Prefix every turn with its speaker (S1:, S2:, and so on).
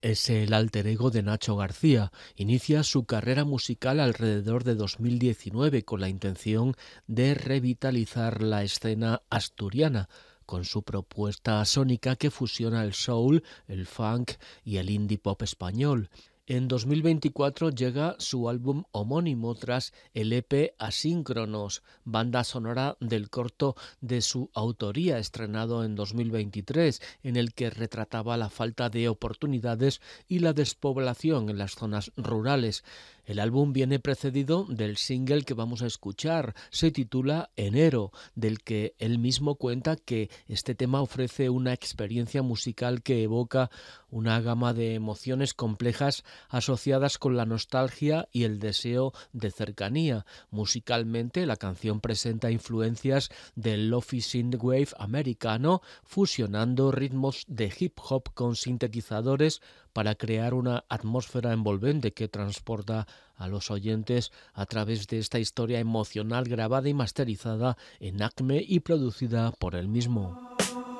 S1: Es el alter ego de Nacho García. Inicia su carrera musical alrededor de 2019 con la intención de revitalizar la escena asturiana, con su propuesta sónica que fusiona el soul, el funk y el indie pop español. En 2024 llega su álbum homónimo tras el EP Asíncronos, banda sonora del corto de su autoría estrenado en 2023, en el que retrataba la falta de oportunidades y la despoblación en las zonas rurales. El álbum viene precedido del single que vamos a escuchar. Se titula Enero, del que él mismo cuenta que este tema ofrece una experiencia musical que evoca una gama de emociones complejas asociadas con la nostalgia y el deseo de cercanía. Musicalmente, la canción presenta influencias del lofi synthwave americano, fusionando ritmos de hip hop con sintetizadores para crear una atmósfera envolvente que transporta a los oyentes a través de esta historia emocional grabada y masterizada en Acme y producida por él mismo.